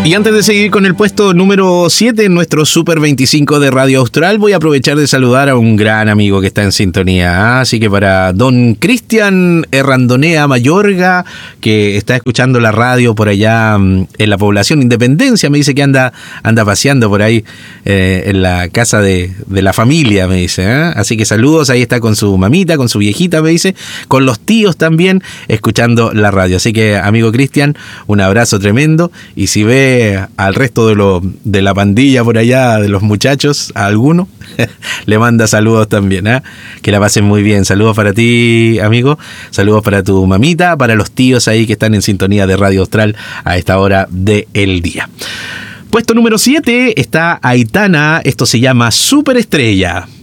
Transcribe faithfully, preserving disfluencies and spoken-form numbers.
Y antes de seguir con el puesto número siete en nuestro Super veinticinco de Radio Austral, voy a aprovechar de saludar a un gran amigo que está en sintonía. Así que para don Cristian Errandonea Mayorga, que está escuchando la radio por allá en la población Independencia, me dice que anda, anda paseando por ahí eh, en la casa de, de la familia, me dice. ¿eh? Así que saludos, ahí está con su mamita, con su viejita, me dice, con los tíos también, escuchando la radio. Así que, amigo Cristian, un abrazo tremendo. Y si ve al resto de, lo, de la pandilla por allá, de los muchachos, a alguno, le manda saludos también, ¿eh? Que la pasen muy bien. Saludos para ti, amigo. Saludos para tu mamita, para los tíos ahí que están en sintonía de Radio Austral a esta hora del día. Puesto número siete está Aitana. Esto se llama Superestrella.